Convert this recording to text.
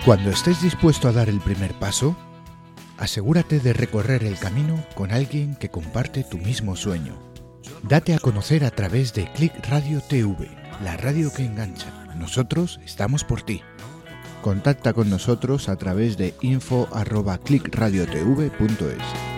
Cuando estés dispuesto a dar el primer paso, asegúrate de recorrer el camino con alguien que comparte tu mismo sueño. Date a conocer a través de Click Radio TV, la radio que engancha. Nosotros estamos por ti. Contacta con nosotros a través de info@clickradiotv.es.